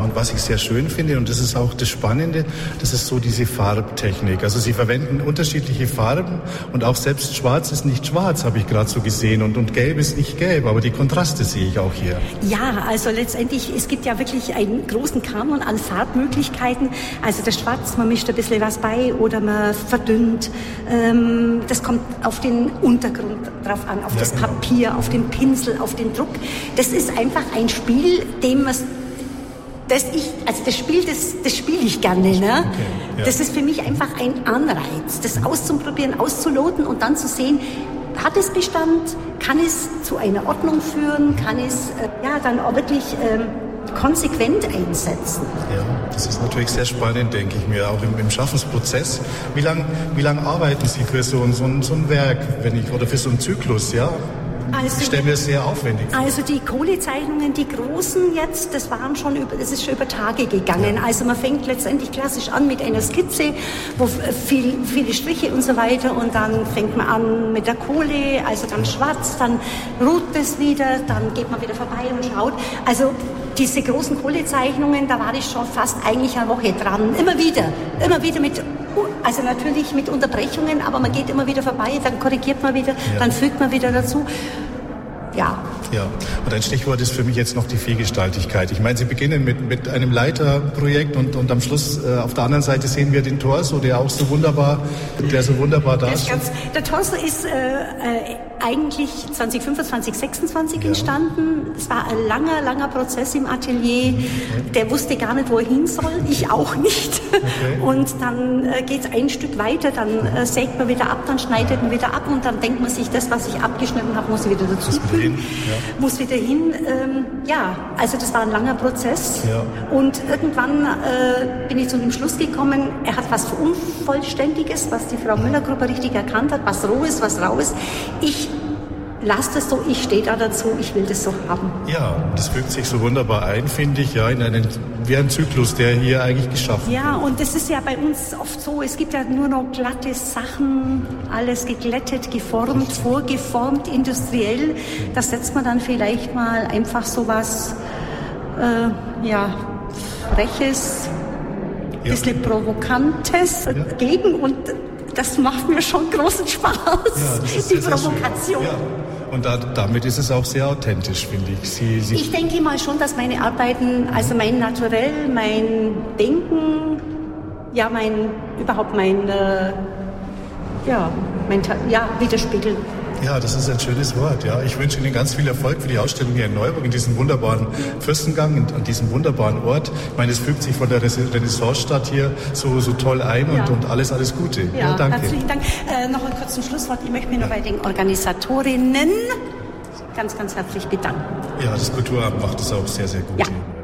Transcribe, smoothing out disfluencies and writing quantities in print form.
Und was ich sehr schön finde, und das ist auch das Spannende, das ist so diese Farbtechnik. Also Sie verwenden unterschiedliche Farben und auch selbst schwarz ist nicht schwarz, habe ich gerade so gesehen. Und gelb ist nicht gelb, aber die Kontraste sehe ich auch hier. Ja, also letztendlich, es gibt ja wirklich einen großen Kanon an Farbmöglichkeiten. Also das Schwarz, man mischt ein bisschen was bei oder man verdünnt. Das kommt auf den Untergrund drauf an, auf das Papier, auf den Pinsel, auf den Druck. Das ist einfach ein Spiel, das spiele ich gerne. Ne? Okay, ja. Das ist für mich einfach ein Anreiz, das auszuprobieren, auszuloten und dann zu sehen, hat es Bestand, kann es zu einer Ordnung führen, kann es dann auch wirklich konsequent einsetzen. Ja, das ist natürlich sehr spannend, denke ich mir, auch im Schaffensprozess. Wie lang arbeiten Sie für so ein Werk, oder für so einen Zyklus, ja? Ich stelle mir das sehr aufwendig vor. Also die Kohlezeichnungen, die großen jetzt, das ist schon über Tage gegangen. Ja. Also man fängt letztendlich klassisch an mit einer Skizze, wo viele Striche und so weiter, und dann fängt man an mit der Kohle, also dann schwarz, dann ruht es wieder, dann geht man wieder vorbei und schaut. Also diese großen Kohlezeichnungen, da war ich schon fast eigentlich eine Woche dran. Immer wieder also natürlich mit Unterbrechungen, aber man geht immer wieder vorbei, dann korrigiert man wieder, dann fügt man wieder dazu. Ja. Ja, und ein Stichwort ist für mich jetzt noch die Vielgestaltigkeit. Ich meine, Sie beginnen mit einem Leiterprojekt und am Schluss auf der anderen Seite sehen wir den Torso, der so wunderbar dasteht. Der Torso ist eigentlich 2025, 26 entstanden. Es war ein langer Prozess im Atelier. Der wusste gar nicht, wo er hin soll. Ich auch nicht. Okay. Und dann geht es ein Stück weiter, dann sägt man wieder ab, dann schneidet man wieder ab und dann denkt man sich, das, was ich abgeschnitten habe, muss ich wieder dazu fügen. Muss wieder hin. Also das war ein langer Prozess. Ja. Und irgendwann bin ich zu dem Schluss gekommen, er hat was Unvollständiges, was die Frau Müller-Gruppe richtig erkannt hat, was roh ist, was rau ist. Ich lasse das so, ich stehe da dazu, ich will das so haben. Ja, das fügt sich so wunderbar ein, finde ich, ja, wie ein Zyklus, der hier eigentlich geschaffen wird. Ja, und das ist ja bei uns oft so, es gibt ja nur noch glatte Sachen, alles geglättet, geformt, vorgeformt, industriell. Da setzt man dann vielleicht mal einfach so was, Freches, bisschen Provokantes gegen, und das macht mir schon großen Spaß, die Provokation. Ja. Und damit ist es auch sehr authentisch, finde ich. Ich denke mal schon, dass meine Arbeiten, also mein Naturell, mein Denken, widerspiegeln. Ja, das ist ein schönes Wort. Ja, ich wünsche Ihnen ganz viel Erfolg für die Ausstellung hier in Neuburg, in diesem wunderbaren Fürstengang, an diesem wunderbaren Ort. Ich meine, es fügt sich von der Renaissancestadt hier so toll ein und alles Gute. Ja, danke. Herzlichen Dank. Noch ein kurzes Schlusswort. Ich möchte mich noch bei den Organisatorinnen ganz, ganz herzlich bedanken. Ja, das Kulturamt macht es auch sehr, sehr gut. Ja.